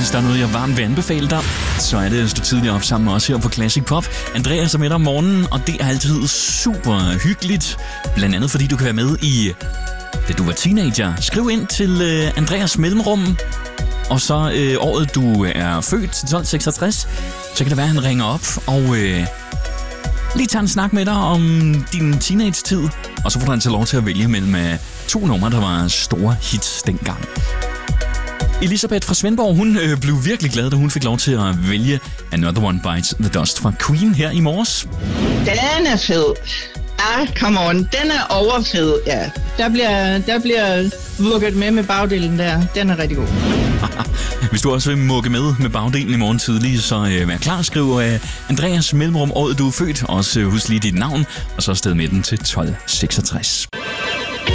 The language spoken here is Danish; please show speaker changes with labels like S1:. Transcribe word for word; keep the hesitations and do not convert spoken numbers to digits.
S1: der er noget, jeg varmt vil anbefale dig, så er det at stå tidligt op sammen med os her på Classic Pop. Andreas er med dig om morgenen, og det er altid super hyggeligt. Blandt andet fordi du kan være med i, da du var teenager. Skriv ind til øh, Andreas Mellemrum, og så øh, året du er født til tolv seksogtres, så kan det være, at han ringer op og øh, lige tager en snak med dig om din teenage-tid. Og så får du altså lov til at vælge mellem øh, to numre, der var store hits dengang. Elisabeth fra Svendborg, hun øh, blev virkelig glad, da hun fik lov til at vælge Another One Bites the Dust fra Queen her i morges.
S2: Den er fed. Ah, come on. Den er overfed, ja. Der bliver, der bliver vugget med med bagdelen der. Den er rigtig god.
S1: Hvis du også vil mukke med med bagdelen i morgen tidlig, så øh, vær klar. Skriv øh, Andreas Mellemrum, året du er født. Også øh, husk lige dit navn, og så afsted med den til tolv seksogtres.